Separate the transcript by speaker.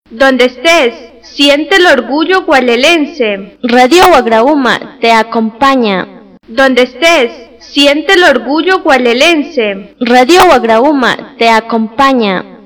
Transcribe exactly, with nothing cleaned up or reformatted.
Speaker 1: Donde estés, siente el orgullo gualelense.
Speaker 2: Radio Guagrauma te acompaña.
Speaker 1: Donde estés, siente el orgullo gualelense.
Speaker 2: Radio Guagrauma te acompaña.